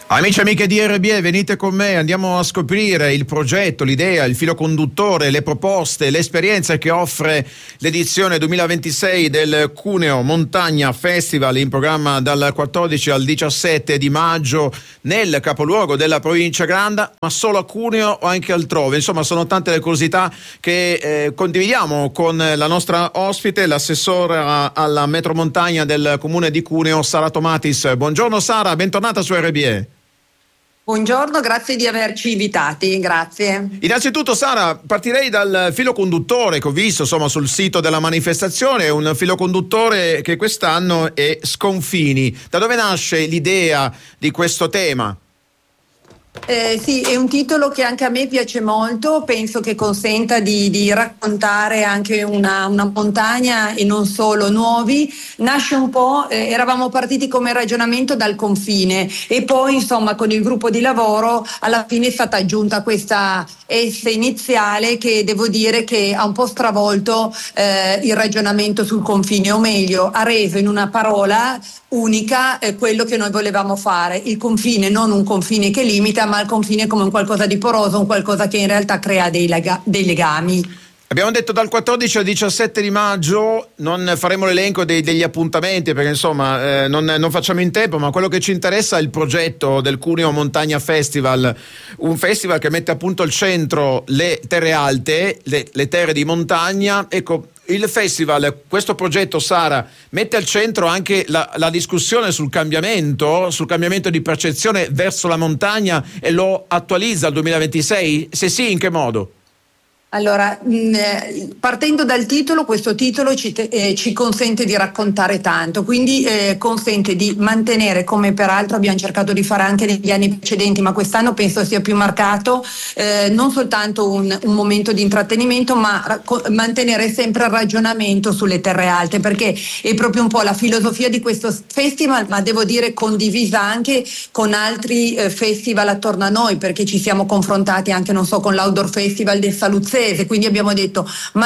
Amici e amiche di RBE, venite con me, andiamo a scoprire il progetto, l'idea, il filo conduttore, le proposte, le esperienze che offre l'edizione 2026 del Cuneo Montagna Festival, in programma dal 14 al 17 di maggio nel capoluogo della provincia Granda, ma solo a Cuneo o anche altrove. Insomma, sono tante le curiosità che condividiamo con la nostra ospite, l'assessora alla metromontagna del comune di Cuneo, Sara Tomatis. Buongiorno Sara, bentornata su RBE. Buongiorno, grazie di averci invitati, grazie. Innanzitutto Sara, partirei dal filo conduttore che ho visto sul sito della manifestazione, un filo conduttore che quest'anno è Sconfini. Da dove nasce l'idea di questo tema? Sì, è un titolo che anche a me piace molto, penso che consenta di raccontare anche una montagna e non solo nuovi. Nasce un po', eravamo partiti come ragionamento dal confine e poi insomma con il gruppo di lavoro alla fine è stata aggiunta questa S iniziale che devo dire che ha un po' stravolto il ragionamento sul confine, o meglio ha reso in una parola unica quello che noi volevamo fare, il confine, non un confine che limita, ma il confine come un qualcosa di poroso, un qualcosa che in realtà crea dei legami. Abbiamo detto dal 14 al 17 di maggio, non faremo l'elenco degli appuntamenti perché insomma non facciamo in tempo, ma quello che ci interessa è il progetto del Cuneo Montagna Festival, un festival che mette appunto al centro le terre alte, le terre di montagna. Ecco, il festival, questo progetto, Sara, mette al centro anche la discussione sul cambiamento di percezione verso la montagna e lo attualizza al 2026? Se sì, in che modo? Allora, partendo dal titolo, questo titolo ci consente di raccontare tanto, quindi consente di mantenere, come peraltro abbiamo cercato di fare anche negli anni precedenti, ma quest'anno penso sia più marcato, non soltanto un momento di intrattenimento, ma mantenere sempre il ragionamento sulle terre alte, perché è proprio un po' la filosofia di questo festival, ma devo dire condivisa anche con altri festival attorno a noi, perché ci siamo confrontati anche, non so, con l'Outdoor Festival del Saluzzo. Quindi abbiamo detto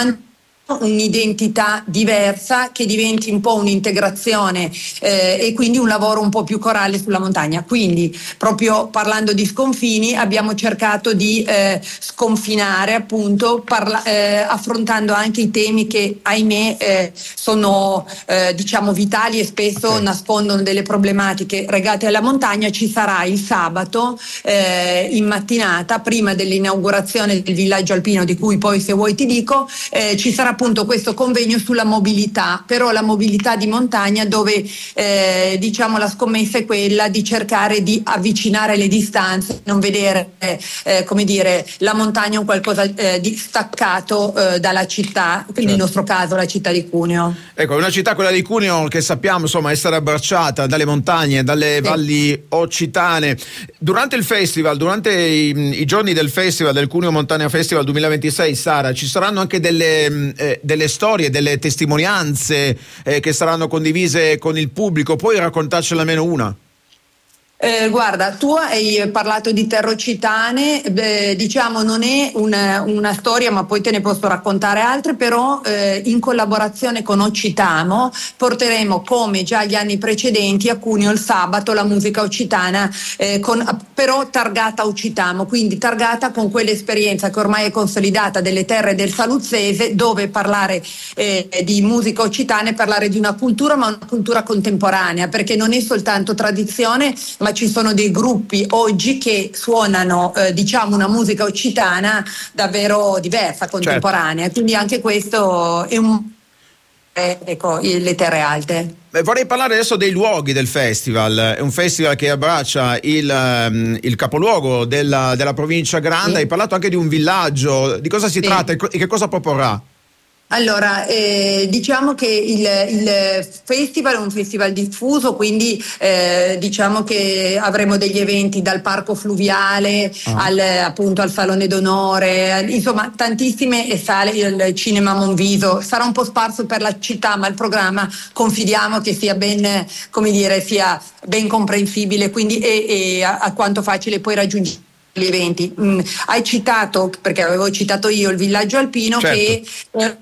un'identità diversa che diventi un po' un'integrazione e quindi un lavoro un po' più corale sulla montagna. Quindi proprio parlando di sconfini abbiamo cercato di sconfinare appunto affrontando anche i temi che ahimè sono diciamo vitali e spesso nascondono delle problematiche legate alla montagna. Ci sarà il sabato in mattinata, prima dell'inaugurazione del villaggio alpino, di cui poi se vuoi ti dico, ci sarà appunto questo convegno sulla mobilità, però la mobilità di montagna, dove diciamo la scommessa è quella di cercare di avvicinare le distanze, non vedere come dire la montagna un qualcosa di staccato dalla città, quindi nel nostro caso la città di Cuneo. Ecco, una città, quella di Cuneo, che sappiamo insomma essere abbracciata dalle montagne, dalle valli occitane. Durante il festival, durante i giorni del festival, del Cuneo Montagna Festival 2026, Sara, ci saranno anche delle storie, delle testimonianze che saranno condivise con il pubblico. Puoi raccontarcene almeno una? Guarda, tu hai parlato di terre occitane, diciamo non è una storia, ma poi te ne posso raccontare altre, però in collaborazione con Occitamo porteremo, come già gli anni precedenti, a Cuneo il sabato la musica occitana, però targata Occitamo, quindi targata con quell'esperienza che ormai è consolidata delle terre del Saluzzese, dove parlare di musica occitana è parlare di una cultura, ma una cultura contemporanea, perché non è soltanto tradizione, ma ci sono dei gruppi oggi che suonano diciamo una musica occitana davvero diversa, contemporanea, quindi anche questo è ecco, le terre alte. Vorrei parlare adesso dei luoghi del festival. È un festival che abbraccia il capoluogo della provincia Granda. Hai parlato anche di un villaggio. Di cosa si tratta e che cosa proporrà? Allora, diciamo che il festival è un festival diffuso, quindi diciamo che avremo degli eventi dal parco fluviale appunto al salone d'onore, insomma tantissime sale, il cinema Monviso, sarà un po' sparso per la città, ma il programma confidiamo che sia ben, come dire, sia ben comprensibile, quindi e a quanto facile poi raggiungere gli eventi. Hai citato, perché avevo citato io, il villaggio alpino, che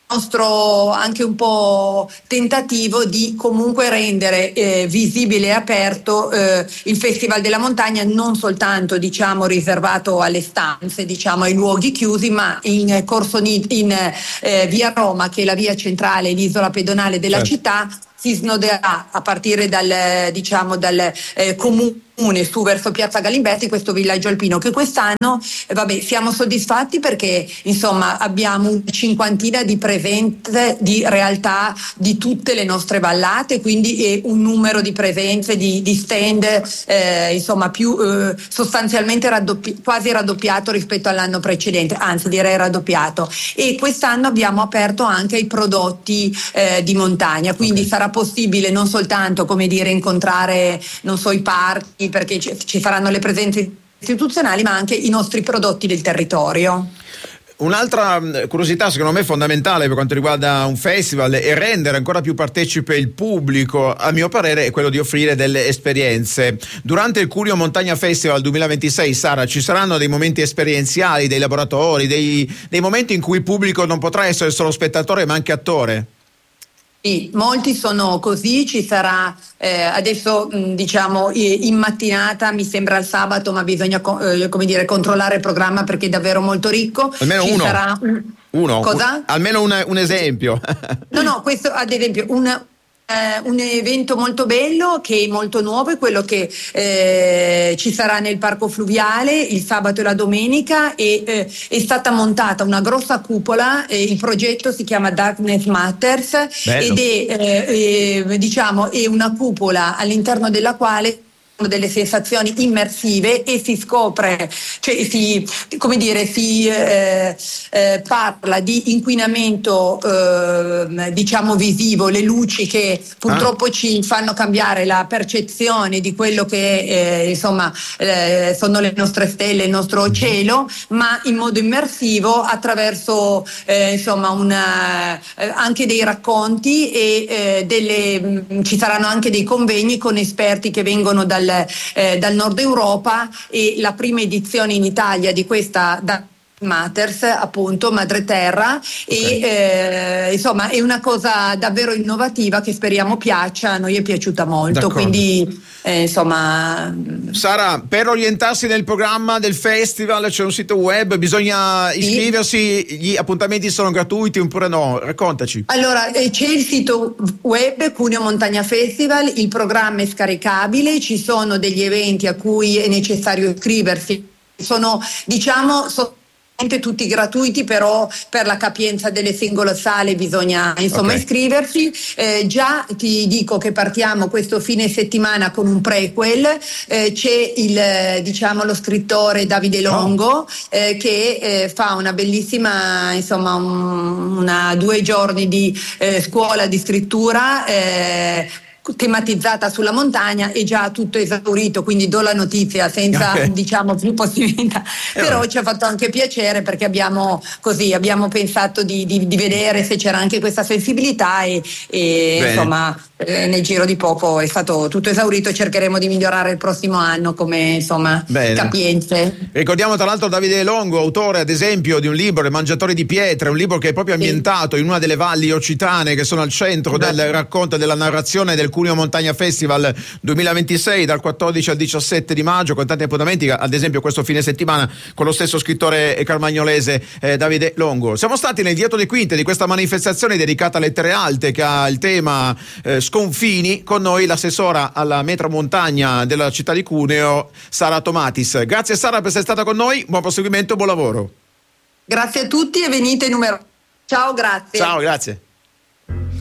nostro anche un po' tentativo di comunque rendere visibile e aperto il Festival della Montagna, non soltanto diciamo riservato alle stanze, diciamo ai luoghi chiusi, ma in via Roma, che è la via centrale, l'isola pedonale della città, si snoderà a partire dal comune su verso Piazza Galimberti, questo villaggio alpino che quest'anno siamo soddisfatti perché insomma abbiamo una cinquantina di presenze di realtà di tutte le nostre vallate, quindi un numero di presenze di stand insomma più sostanzialmente quasi raddoppiato rispetto all'anno precedente, anzi direi raddoppiato, e quest'anno abbiamo aperto anche i prodotti di montagna, quindi sarà possibile non soltanto incontrare i parchi, perché ci saranno le presenze istituzionali, ma anche i nostri prodotti del territorio. Un'altra curiosità secondo me fondamentale per quanto riguarda un festival e rendere ancora più partecipe il pubblico, a mio parere, è quello di offrire delle esperienze. Durante il Cuneo Montagna Festival 2026, Sara, ci saranno dei momenti esperienziali, dei laboratori, dei momenti in cui il pubblico non potrà essere solo spettatore ma anche attore? Sì, molti sono così, ci sarà adesso in mattinata, mi sembra il sabato, ma bisogna controllare il programma perché è davvero molto ricco. Almeno ci uno. Sarà cosa? Almeno un esempio. No, questo ad esempio un evento molto bello che è molto nuovo è quello che ci sarà nel parco fluviale il sabato e la domenica, e è stata montata una grossa cupola, il progetto si chiama Darkness Matters. Bello. Ed è una cupola all'interno della quale delle sensazioni immersive e si scopre, parla di inquinamento visivo, le luci che purtroppo ci fanno cambiare la percezione di quello che sono le nostre stelle, il nostro cielo, ma in modo immersivo attraverso anche dei racconti e ci saranno anche dei convegni con esperti che vengono dal nord Europa, e la prima edizione in Italia di questa Matters, appunto Madre Terra, e è una cosa davvero innovativa che speriamo piaccia. A noi è piaciuta molto. D'accordo. Quindi Sara, per orientarsi nel programma del festival c'è un sito web, bisogna iscriversi, gli appuntamenti sono gratuiti oppure no? Raccontaci. Allora, c'è il sito web Cuneo Montagna Festival, il programma è scaricabile, ci sono degli eventi a cui è necessario iscriversi, sono tutti gratuiti, però per la capienza delle singole sale bisogna iscriversi. Già ti dico che partiamo questo fine settimana con un prequel, c'è lo scrittore Davide Longo che fa una bellissima 2 giorni di scuola di scrittura tematizzata sulla montagna, è già tutto esaurito, quindi do la notizia senza più possibilità, però ci ha fatto anche piacere perché abbiamo pensato di vedere se c'era anche questa sensibilità e nel giro di poco è stato tutto esaurito. Cercheremo di migliorare il prossimo anno come capienze. Ricordiamo tra l'altro Davide Longo, autore ad esempio di un libro, I Mangiatori di Pietre, un libro che è proprio ambientato in una delle valli occitane che sono al centro del racconto e della narrazione del Cuneo Montagna Festival 2026 dal 14 al 17 di maggio, con tanti appuntamenti, ad esempio questo fine settimana con lo stesso scrittore carmagnolese Davide Longo. Siamo stati nel dietro le quinte di questa manifestazione dedicata alle Terre Alte che ha il tema Sconfini. Con noi l'assessora alla Metro Montagna della città di Cuneo, Sara Tomatis. Grazie Sara per essere stata con noi, buon proseguimento, buon lavoro. Grazie a tutti e venite numerosi. Ciao, grazie. Ciao, grazie.